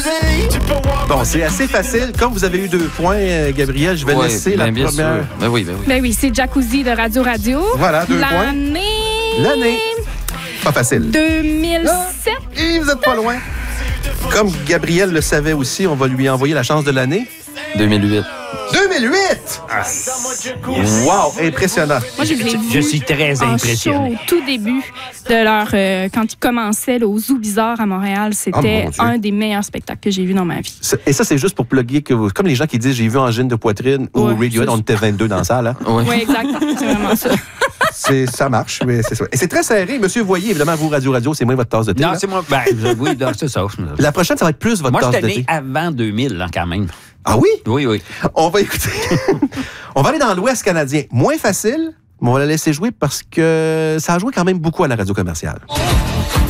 Bon, c'est assez facile. Comme vous avez eu 2 points, Gabriel, je vais laisser la bien première. sûr. Ben oui. Ben oui, c'est Jacuzzi de Radio Radio. Voilà, 2 points. L'année. Pas facile. 2007. Et vous êtes pas loin. Comme Gabriel le savait aussi, on va lui envoyer la chance de l'année. 2008. 2008! Wow, impressionnant. Moi, je l'ai vu. Je suis très en impressionné. show, au tout début de leur... quand ils commençaient là, au Zoo Bizarre à Montréal, c'était mon Dieu. un des meilleurs spectacles que j'ai vu dans ma vie. Et ça, c'est juste pour plugger que comme les gens qui disent j'ai vu Angine de poitrine ou Ouais, Radiohead, on était 22 dans la salle. Hein? Oui. Oui, exact. C'est vraiment ça. Ça marche, mais c'est ça. Et c'est très serré. Monsieur Voyer, évidemment, vous, Radio, c'est moins votre tasse de thé. Non, là. c'est moi. Ben, oui, non, c'est ça. La prochaine, ça va être plus votre Moi, je tasse suis de né thé. avant 2000, là, quand même. Ah oui? Oui. On va écouter. On va aller dans l'Ouest canadien. Moins facile, mais on va la laisser jouer parce que ça a joué quand même beaucoup à la radio commerciale.